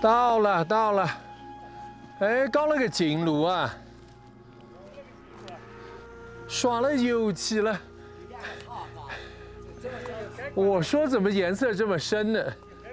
到了，到了。哎，搞了个金炉啊，刷了油漆了。我说怎么颜色这么深呢？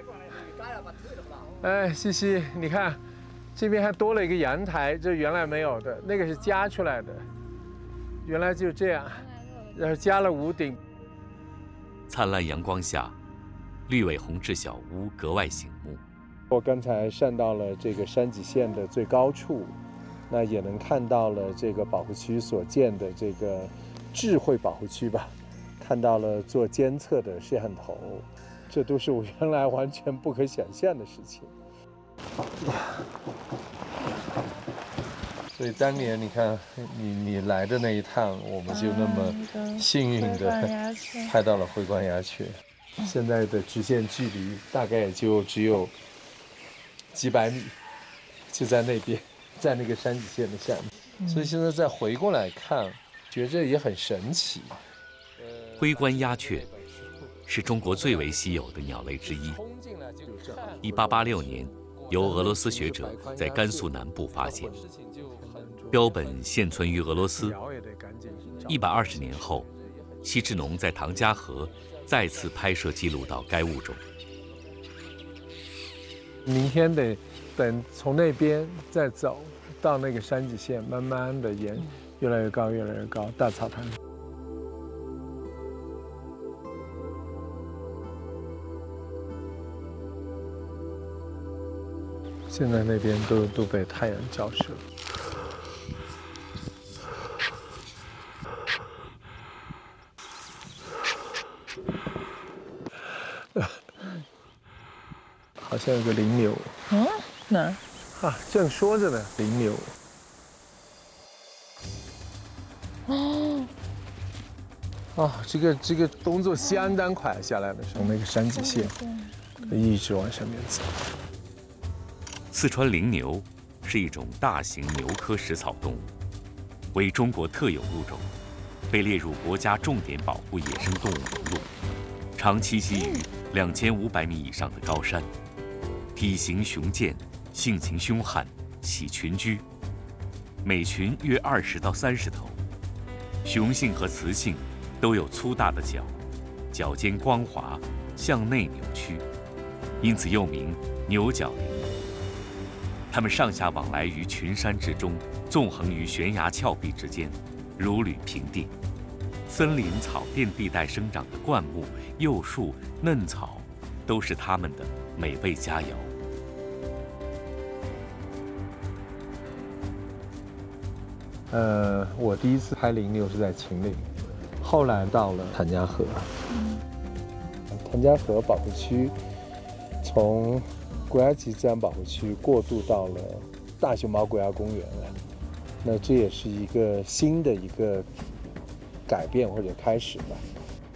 哎，西西，你看，这边还多了一个阳台，这原来没有的，那个是加出来的。原来就这样，然后加了屋顶。 灿烂阳光下，绿尾红质小屋格外醒目。 我刚才上到了这个山脊线的最高处，那也能看到了这个保护区所建的这个智慧保护区吧，看到了做监测的摄像头，这都是我原来完全不可想象的事情。所以当年你看你来的那一趟，我们就那么幸运的拍到了辉光鸦雀。现在的直线距离大概也就只有几百米，就在那边，在那个山脊线的下面。所以现在再回过来看，觉着也很神奇。 辉光鸦雀是中国最为稀有的鸟类之一。1886年，由俄罗斯学者在甘肃南部发现，标本现存于俄罗斯。120年后，西之农在唐家河再次拍摄记录到该物种。 明天得等从那边再走到那个山脊线，慢慢的沿越来越高，越来越高，大草滩。现在那边都被太阳照射。好像有个羚牛。 嗯，哪？ 啊，正说着呢，羚牛。 哦。 啊，这个动作相当快，下来的时候那个山脊线，一直往上面走。 四川羚牛是一种大型牛科食草动物，为中国特有物种，被列入国家重点保护野生动物名录，常栖息于2500米以上的高山，体型雄健，性情凶悍，喜群居，每群约20到30头，雄性和雌性都有粗大的角，角尖光滑，向内扭曲，因此又名牛角羚。它们上下往来于群山之中，纵横于悬崖峭壁之间，如履平地。森林草甸地带生长的灌木、幼树、嫩草，都是它们的美味佳肴。 我第一次拍羚牛是在秦岭，后来到了谭家河。谭家河保护区从国家级自然保护区过渡到了大熊猫国家公园了，那这也是一个新的一个改变或者开始吧。